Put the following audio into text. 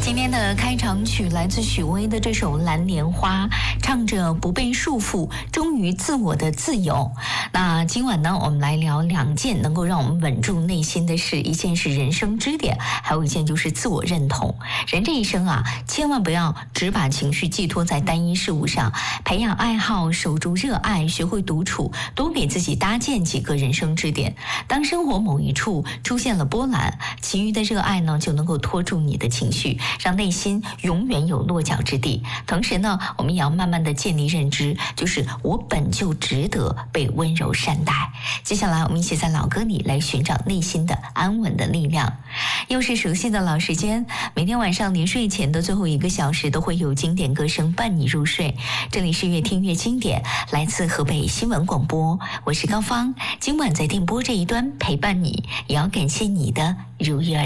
今天的开场曲来自许巍的这首《蓝莲花》，唱着不被束缚，忠于自我的自由。那今晚呢，我们来聊两件能够让我们稳住内心的事，一件是人生支点，还有一件就是自我认同。人这一生啊，千万不要只把情绪寄托在单一事物上，培养爱好，守住热爱，学会独处，多给自己搭建几个人生支点。当生活某一处出现了波澜，其余的热爱呢，就能够拖住你的情绪，让内心永远有落脚之地。同时呢，我们也要慢慢的建立认知，就是我本就值得被温柔善待。接下来我们一起在老歌里来寻找内心的安稳的力量。又是熟悉的老时间，每天晚上临睡前的最后1个小时都会有经典歌声伴你入睡。这里是越听越经典，来自河北新闻广播，我是高芳，今晚在电波这一端陪伴你，也要感谢你的如约